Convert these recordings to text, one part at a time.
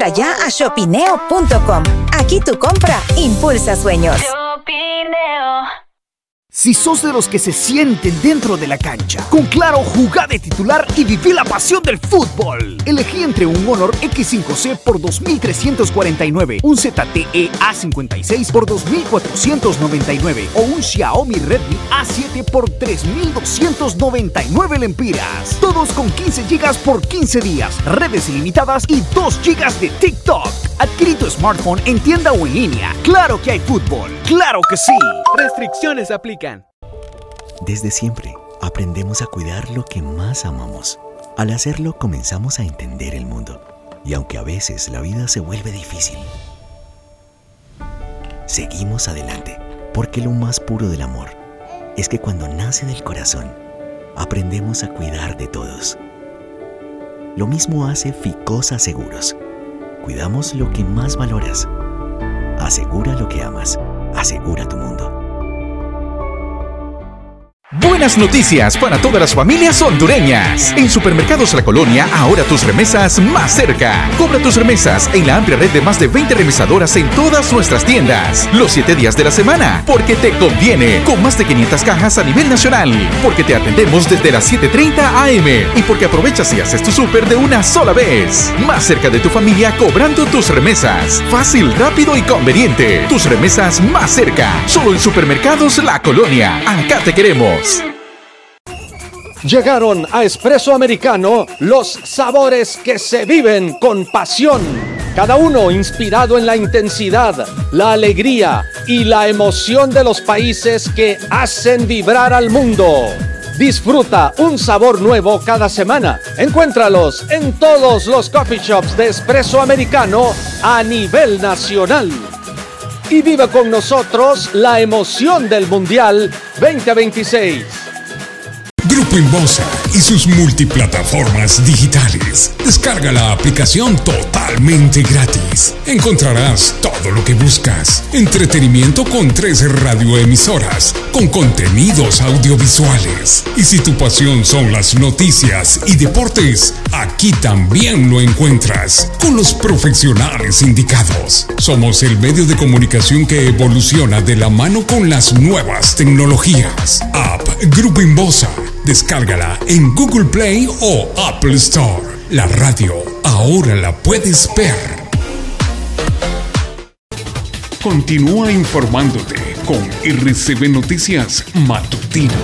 Entra ya a shopineo.com. Aquí tu compra impulsa sueños. Shopineo. Si sos de los que se sienten dentro de la cancha, con Claro, jugá de titular y viví la pasión del fútbol. Elegí entre un Honor X5C por $2,349, un ZTE A56 por $2,499 o un Xiaomi Redmi A7 por $3,299 lempiras. Todos con 15 GB por 15 días, redes ilimitadas y 2 GB de TikTok. Adquirí tu smartphone en tienda o en línea. ¡Claro que hay fútbol! ¡Claro que sí! Restricciones aplican. Desde siempre, aprendemos a cuidar lo que más amamos. Al hacerlo, comenzamos a entender el mundo. Y aunque a veces la vida se vuelve difícil, seguimos adelante, porque lo más puro del amor es que cuando nace del corazón, aprendemos a cuidar de todos. Lo mismo hace Ficosa Seguros. Cuidamos lo que más valoras. Asegura lo que amas. Asegura tu mundo. Buenas noticias para todas las familias hondureñas. En Supermercados La Colonia, ahora tus remesas más cerca. Cobra tus remesas en la amplia red de más de 20 remesadoras en todas nuestras tiendas. Los 7 días de la semana, porque te conviene. Con más de 500 cajas a nivel nacional. Porque te atendemos desde las 7:30 AM. Y porque aprovechas y haces tu súper de una sola vez. Más cerca de tu familia cobrando tus remesas. Fácil, rápido y conveniente. Tus remesas más cerca. Solo en Supermercados La Colonia. Acá te queremos. Llegaron a Espresso Americano los sabores que se viven con pasión. Cada uno inspirado en la intensidad, la alegría y la emoción de los países que hacen vibrar al mundo. Disfruta un sabor nuevo cada semana. Encuéntralos en todos los coffee shops de Espresso Americano a nivel nacional. Y vive con nosotros la emoción del Mundial 2026. Grupo Inbosa y sus multiplataformas digitales. Descarga la aplicación totalmente gratis. Encontrarás todo lo que buscas. Entretenimiento con 3 radioemisoras, con contenidos audiovisuales. Y si tu pasión son las noticias y deportes, aquí también lo encuentras, con los profesionales indicados. Somos el medio de comunicación que evoluciona de la mano con las nuevas tecnologías. App Grupo Inbosa. Descárgala en Google Play o Apple Store. La radio ahora la puedes ver. Continúa informándote con RCB Noticias Matutino.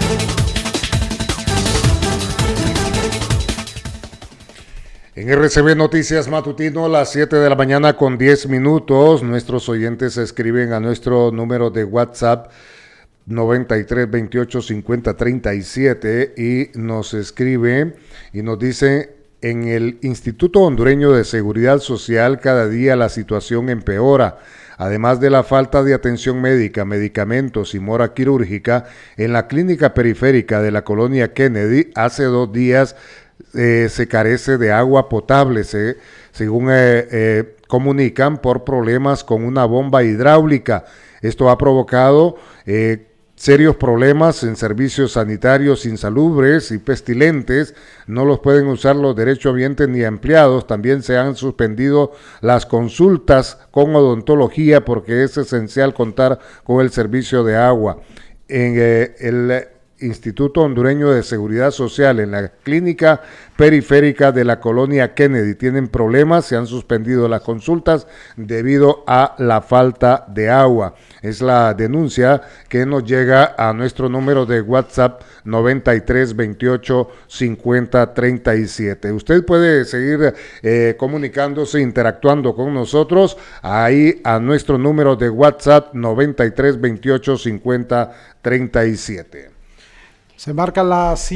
En RCB Noticias Matutino, a las 7 de la mañana con 10 minutos, nuestros oyentes escriben a nuestro número de WhatsApp 93 28 50 37 y nos escribe y nos dice: en el Instituto Hondureño de Seguridad Social cada día la situación empeora. Además de la falta de atención médica, medicamentos y mora quirúrgica, en la clínica periférica de la colonia Kennedy hace 2 días se carece de agua potable, según comunican, por problemas con una bomba hidráulica. Esto ha provocado serios problemas en servicios sanitarios insalubres y pestilentes. No los pueden usar los derechohabientes ni empleados. También se han suspendido las consultas con odontología porque es esencial contar con el servicio de agua. En el Instituto Hondureño de Seguridad Social, en la clínica periférica de la colonia Kennedy, tienen problemas, se han suspendido las consultas debido a la falta de agua. Es la denuncia que nos llega a nuestro número de WhatsApp 93 28 50 37. Usted puede seguir comunicándose, interactuando con nosotros ahí a nuestro número de WhatsApp 93 28 50 37. Se marca la